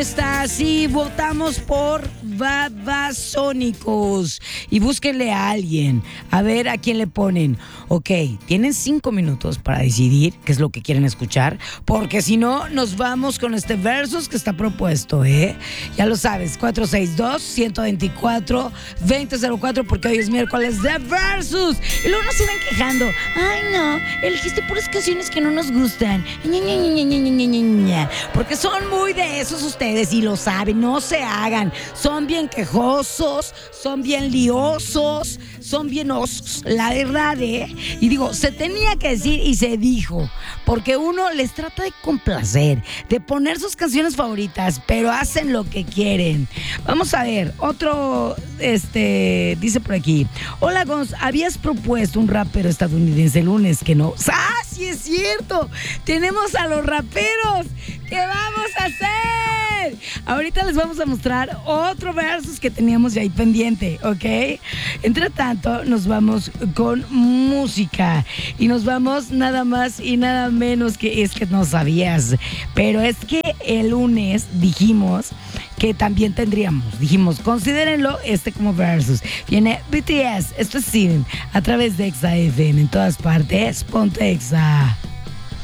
está? Sí, votamos por Babasónicos. Y búsquenle a alguien. A ver a quién le ponen. Ok, tienen 5 minutos para decidir qué es lo que quieren escuchar. Porque si no, nos vamos con este versus que está propuesto, ¿eh? Ya lo sabes, 462-124-2004, porque hoy es miércoles de versus. Y luego nos siguen quejando. Ay, no, elegiste puras canciones que no nos gustan. Porque son muy de esos ustedes y lo saben, no se hagan. Son bien quejosos, son bien liosos, son bien osos, la verdad, ¿eh? Y digo, se tenía que decir y se dijo, porque uno les trata de complacer, de poner sus canciones favoritas, pero hacen lo que quieren. Vamos a ver, otro, dice por aquí, hola Gonz, habías propuesto un rapero estadounidense el lunes que no. ¡Ah, sí es cierto! Tenemos a los raperos. ¿Qué vamos a hacer? Ahorita les vamos a mostrar otro versus que teníamos ya ahí pendiente, ¿ok? Entre tanto, nos vamos con música. Y nos vamos nada más y nada menos que, es que no sabías, pero es que el lunes dijimos que también dijimos, considérenlo como versus. Viene BTS, esto es Sin, a través de Exa FM, en todas partes, ponte Exa.